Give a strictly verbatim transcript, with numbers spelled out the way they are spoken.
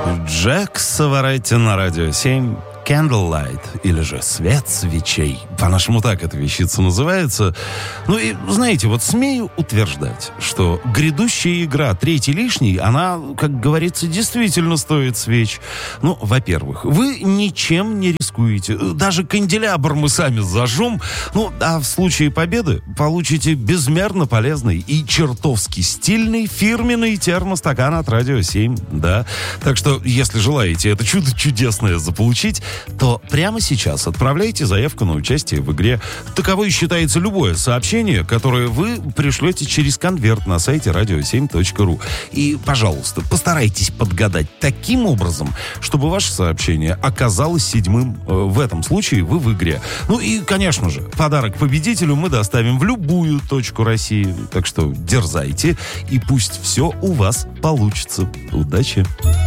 Джек Саваретти на радио семь. Candlelight, или же «Свет свечей». По-нашему так эта вещица называется. Ну и, знаете, вот смею утверждать, что грядущая игра «Третий лишний», она, как говорится, действительно стоит свеч. Ну, во-первых, вы ничем не рискуете. Даже канделябр мы сами зажжем. Ну, а в случае победы получите безмерно полезный и чертовски стильный фирменный термостакан от радио семь. Да. Так что, если желаете это чудо чудесное заполучить, то прямо сейчас отправляйте заявку на участие в игре. Таковой считается любое сообщение, которое вы пришлете через конверт на сайте радио семь точка ру. И, пожалуйста, постарайтесь подгадать таким образом, чтобы ваше сообщение оказалось седьмым. В этом случае вы в игре. Ну и, конечно же, подарок победителю мы доставим в любую точку России. Так что дерзайте, и пусть все у вас получится. Удачи!